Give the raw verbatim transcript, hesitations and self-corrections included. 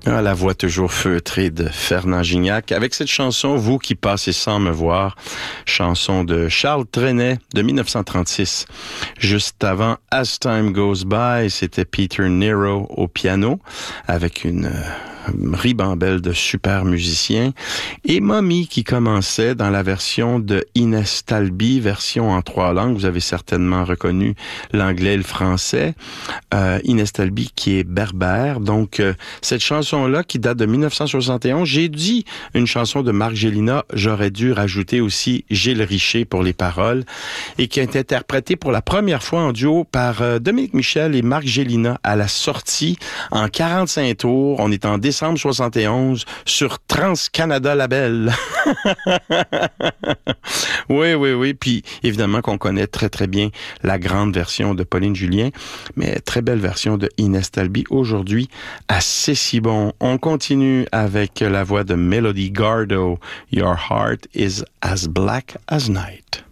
Ah, la voix toujours feutrée de Fernand Gignac. Avec cette chanson, Vous qui passez sans me voir, chanson de Charles Trenet de mille neuf cent trente-six. Juste avant As Time Goes By, c'était Peter Nero au piano avec une euh, ribambelle de super musiciens. Et Mommy qui commençait dans la version de Inès Talby, version en trois langues. Vous avez certainement reconnu l'anglais et le français. Euh, Inès Talby qui est berbère. Donc, euh, cette chanson-là qui date de mille neuf cent soixante et onze, j'ai dit une chanson de Marc Gélina, j'aurais dû rajouter aussi Gilles Richer pour les paroles, et qui a été interprétée pour la première fois en duo par euh, Dominique Michel et Marc Gélina à la sortie en quarante-cinq tours. On est en décembre soixante et onze sur Trans-Canada Label. Oui, oui, oui. Puis évidemment qu'on connaît très, très bien la grande version de Pauline Julien, mais très belle version de Inès Talby aujourd'hui à C'est si bon. On continue avec la voix de Melody Gardot. Your heart is as black as night.